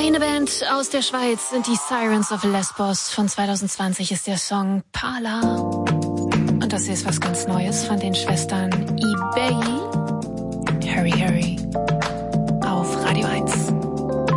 Eine Band aus der Schweiz sind die Sirens of Lesbos. Von 2020 ist der Song Pala. Und das hier ist was ganz Neues von den Schwestern eBay. Hurry, hurry.